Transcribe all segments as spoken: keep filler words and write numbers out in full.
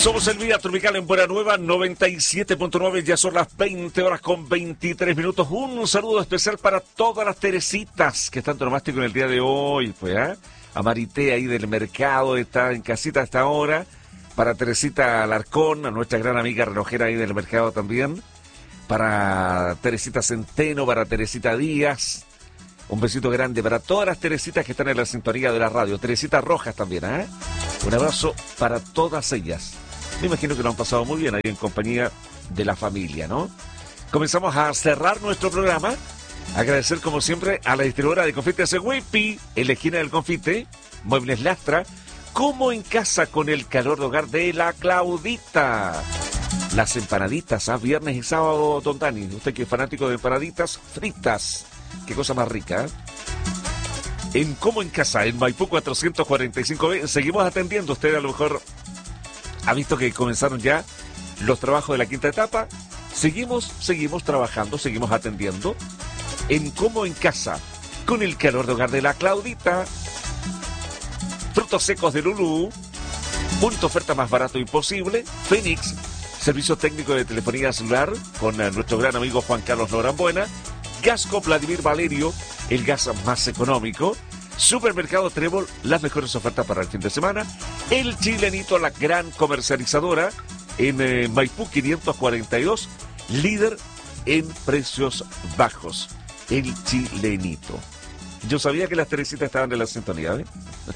Somos el Vía Tropical en Buena Nueva, noventa y siete punto nueve, ya son las veinte horas con veintitrés minutos. Un saludo especial para todas las Teresitas que están tomástico en el día de hoy, pues, ¿eh? A Marité ahí del mercado, está en casita a esta hora. Para Teresita Alarcón, a nuestra gran amiga relojera ahí del mercado también. Para Teresita Centeno, para Teresita Díaz. Un besito grande para todas las Teresitas que están en la sintonía de la radio. Teresitas Rojas también, ¿eh? Un abrazo para todas ellas. Me imagino que lo han pasado muy bien ahí en compañía de la familia, ¿no? Comenzamos a cerrar nuestro programa. Agradecer como siempre a la distribuidora de confites Wipi, en la esquina del confite, Muebles Lastra, como en casa con el calor de hogar de la Claudita. Las empanaditas, ¿ah? Viernes y sábado, don Dani. Usted que es fanático de empanaditas fritas. Qué cosa más rica, ¿eh? En Como en Casa, en Maipú cuatrocientos cuarenta y cinco B, seguimos atendiendo. Usted a lo mejor ha visto que comenzaron ya los trabajos de la quinta etapa. Seguimos, seguimos trabajando, seguimos atendiendo. En Como en Casa, con el calor de hogar de la Claudita. Frutos secos de Lulú. Punto oferta más barato imposible. Fénix, servicio técnico de telefonía celular con nuestro gran amigo Juan Carlos Norambuena. Gasco Vladimir Valerio, el gas más económico. Supermercado Trébol, las mejores ofertas para el fin de semana. El Chilenito, la gran comercializadora en eh, Maipú quinientos cuarenta y dos, líder en precios bajos. El Chilenito. Yo sabía que las Teresitas estaban en la sintonía, ¿eh?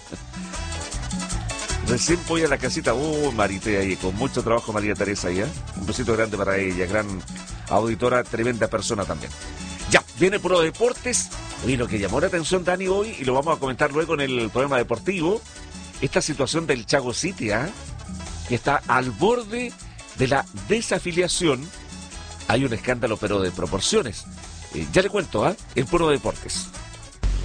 Recién voy a la casita, uh, Marité ahí, con mucho trabajo María Teresa ahí, ¿eh? Un besito grande para ella, gran auditora, tremenda persona también. Ya, viene Puro Deportes. Y lo que llamó la atención, Dani, hoy, y lo vamos a comentar luego en el programa deportivo, esta situación del Chago City, ¿eh? Que está al borde de la desafiliación. Hay un escándalo, pero de proporciones. Eh, ya le cuento, ¿ah? ¿eh? En Puro Deportes.